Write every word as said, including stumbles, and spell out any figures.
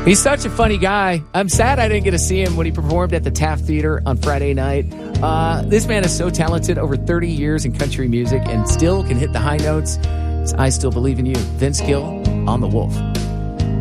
He's such a funny guy. I'm sad I didn't get to see him when he performed at the Taft Theater on Friday night. Uh, this man is so talented, over thirty years in country music, and still can hit the high notes. I Still Believe in You. Vince Gill on The Wolf.